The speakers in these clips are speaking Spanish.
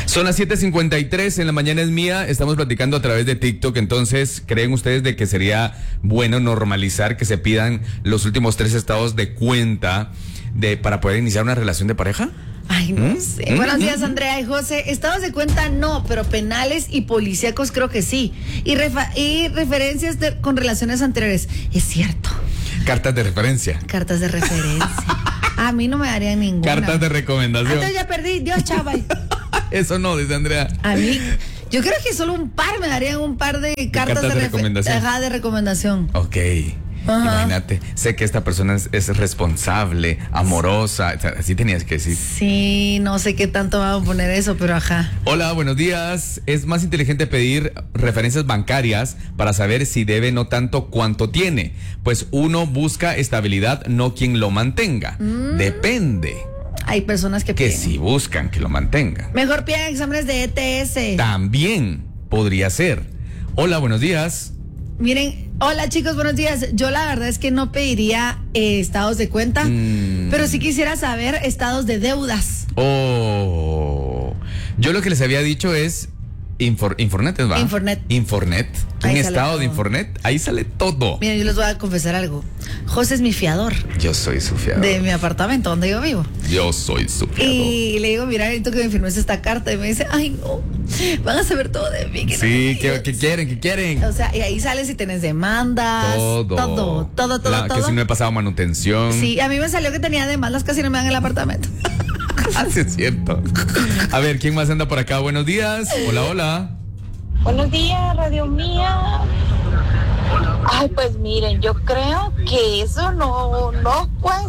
Son las 7:53, en la mañana es mía, estamos platicando a través de TikTok, entonces, ¿creen ustedes de que sería bueno normalizar que se pidan los últimos 3 estados de cuenta para poder iniciar una relación de pareja? Ay, no sé. Buenos días, Andrea y José. Estados de cuenta no, pero penales y policíacos creo que sí. Y referencias con relaciones anteriores. Es cierto. Cartas de referencia. Cartas de referencia. A mí no me darían ninguna. Cartas de recomendación. Entonces ya perdí. Dios, chaval. Eso no, dice Andrea. A mí, yo creo que solo un par me darían un par de cartas de recomendación. Ajá, de recomendación. Ok. Ajá. Imagínate, sé que esta persona es responsable, amorosa, o sea, así tenías que decir. Sí, no sé qué tanto vamos a poner eso, pero ajá. Hola, buenos días. Es más inteligente pedir referencias bancarias para saber si debe no tanto cuánto tiene, pues uno busca estabilidad, no quien lo mantenga. Depende. Hay personas que sí buscan que lo mantengan. Mejor pidan exámenes de ETS. También podría ser. Hola, buenos días. Miren, hola chicos, buenos días. Yo la verdad es que no pediría estados de cuenta, pero sí quisiera saber estados de deudas. Oh, yo lo que les había dicho es Infornet, ¿va? Infornet. Un estado de Infornet, ahí sale todo. Miren, yo les voy a confesar algo. José es mi fiador. Yo soy su fiador. De mi apartamento donde yo vivo. Yo soy su fiador. Y le digo, mira, necesito que me firmes esta carta. Y me dice, ay, no, van a saber todo de mí. Sí, ¿qué quieren? O sea, y ahí sales si tenés demandas. Todo. Que si no he pasado manutención. Sí, a mí me salió que tenía demandas, casi no me dan el apartamento. Sí, es cierto. A ver, ¿quién más anda por acá? Buenos días. Hola. Buenos días, Radio Mía. Ay, pues miren, yo creo que eso no, pues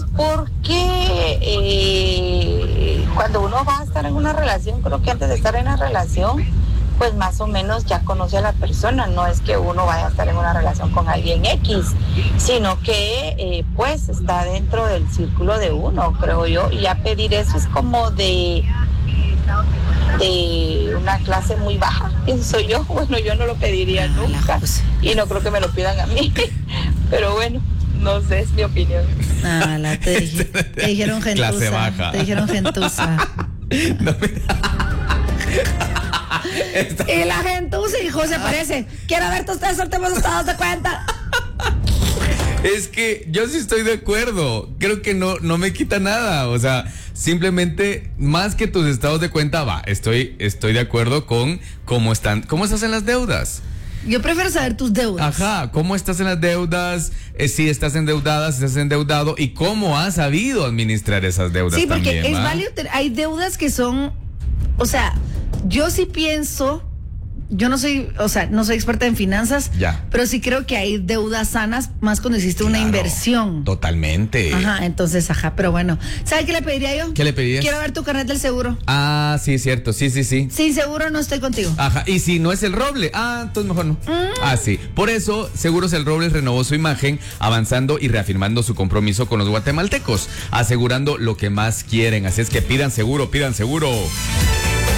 porque cuando uno va a estar en una relación, creo que antes de estar en una relación, pues más o menos ya conoce a la persona. No es que uno vaya a estar en una relación con alguien X, sino que pues está dentro del círculo de uno, creo yo. Y ya pedir eso es como de una clase muy baja, pienso yo. Bueno, yo no lo pediría nunca y no creo que me lo pidan a mí, pero bueno, no sé, es mi opinión. Te dijeron gentuza. Clase baja. Te dijeron gentuza. No, y la gentuza, hijo, se parece. Quiero ver tus 3 últimos estados de cuenta. Es que yo sí estoy de acuerdo. Creo que no me quita nada. O sea, simplemente, más que tus estados de cuenta, estoy de acuerdo con cómo estás en las deudas. Yo prefiero saber tus deudas. Ajá, cómo estás en las deudas, si estás endeudada, si estás endeudado y cómo has sabido administrar esas deudas. Sí, porque también, es válido. Hay deudas que son, o sea, yo sí pienso. Yo no soy experta en finanzas, pero sí creo que hay deudas sanas, más cuando hiciste una inversión. Totalmente. Ajá, entonces, pero bueno. ¿Sabes qué le pediría yo? ¿Qué le pedirías? Quiero ver tu carnet del seguro. Ah, sí, cierto, sí. Sin seguro no estoy contigo. Ajá, y si no es el Roble, entonces mejor no. Sí. Por eso, Seguros El Roble renovó su imagen, avanzando y reafirmando su compromiso con los guatemaltecos, asegurando lo que más quieren. Así es que pidan seguro.